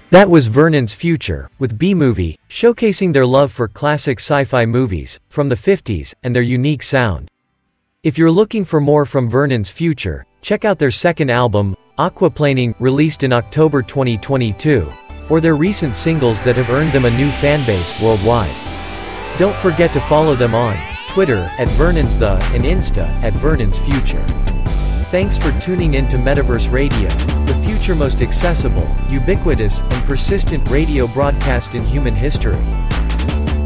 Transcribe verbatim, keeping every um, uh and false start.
That was Vernon's Future, with B-Movie, showcasing their love for classic sci-fi movies, from the fifties, and their unique sound. If you're looking for more from Vernon's Future, check out their second album, Aquaplaning, released in October twenty twenty-two, or their recent singles that have earned them a new fanbase worldwide. Don't forget to follow them on Twitter, at Vernon's The, and Insta, at Vernon's Future. Thanks for tuning in to Metaverse Radio, the future most accessible, ubiquitous, and persistent radio broadcast in human history.